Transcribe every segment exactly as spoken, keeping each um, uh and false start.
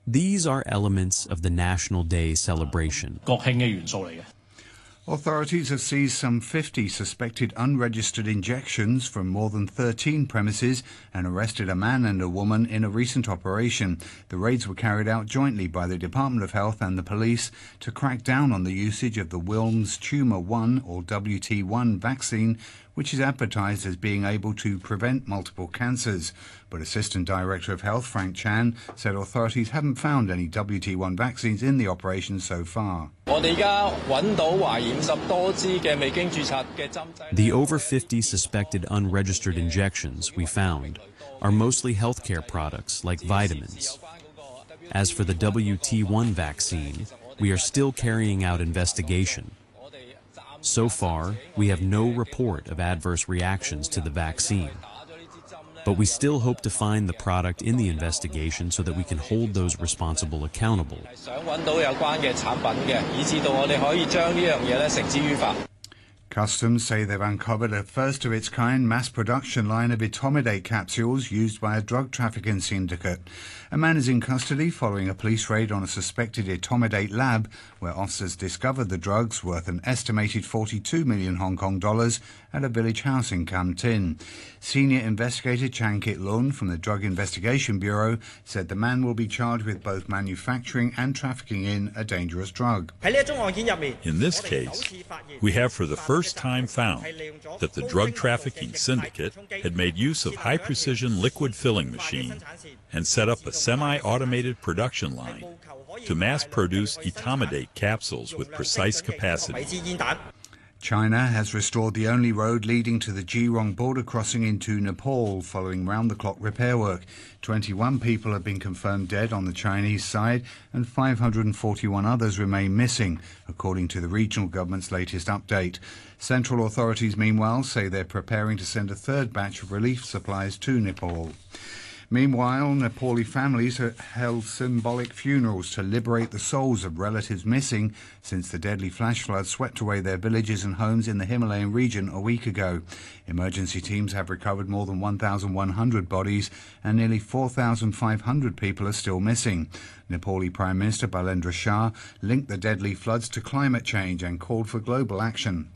These are elements of the National Day celebration. 國慶嘅元素嚟嘅。 Authorities have seized some fifty suspected unregistered injections from more than thirteen premises and arrested a man and a woman in a recent operation. The raids were carried out jointly by the Department of Health and the police to crack down on the usage of the Wilms Tumor one or W T one vaccine, which is advertised as being able to prevent multiple cancers. But Assistant Director of Health Frank Chan said authorities haven't found any W T one vaccines in the operation so far. The over fifty suspected unregistered injections we found are mostly healthcare products like vitamins. As for the W T one vaccine, we are still carrying out investigation. So far, we have no report of adverse reactions to the vaccine. But we still hope to find the product in the investigation so that we can hold those responsible accountable. Customs say they've uncovered a first-of-its-kind mass production line of etomidate capsules used by a drug trafficking syndicate. A man is in custody following a police raid on a suspected etomidate lab where officers discovered the drugs worth an estimated forty-two million Hong Kong dollars at a village house in Kam Tin. Senior investigator Chan Kit Lun from the Drug Investigation Bureau said the man will be charged with both manufacturing and trafficking in a dangerous drug. In this case, we have for the first time found that the drug trafficking syndicate had made use of high-precision liquid filling machines and set up a semi-automated production line to mass-produce etomidate capsules with precise capacity. China has restored the only road leading to the Jirong border crossing into Nepal following round-the-clock repair work. twenty-one people have been confirmed dead on the Chinese side and five hundred forty-one others remain missing, according to the regional government's latest update. Central authorities, meanwhile, say they're preparing to send a third batch of relief supplies to Nepal. Meanwhile, Nepali families have held symbolic funerals to liberate the souls of relatives missing since the deadly flash flood swept away their villages and homes in the Himalayan region a week ago. Emergency teams have recovered more than one thousand one hundred bodies and nearly four thousand five hundred people are still missing. Nepali Prime Minister Balendra Shah linked the deadly floods to climate change and called for global action.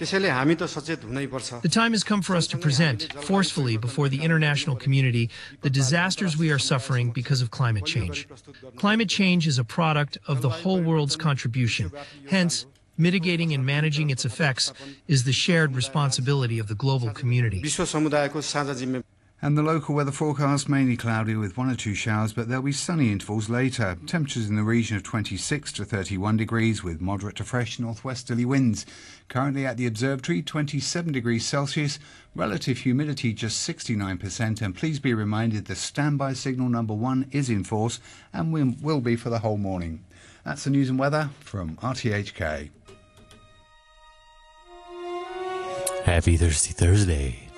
The time has come for us to present forcefully before the international community the disasters we are suffering because of climate change. Climate change is a product of the whole world's contribution. Hence, mitigating and managing its effects is the shared responsibility of the global community. And the local weather forecast, mainly cloudy with one or two showers, but there'll be sunny intervals later. Temperatures in the region of twenty-six to thirty-one degrees with moderate to fresh northwesterly winds. Currently at the observatory, twenty-seven degrees Celsius, relative humidity just sixty-nine percent. And please be reminded the standby signal number one is in force and will be for the whole morning. That's the news and weather from R T H K. Happy Thirsty Thursday.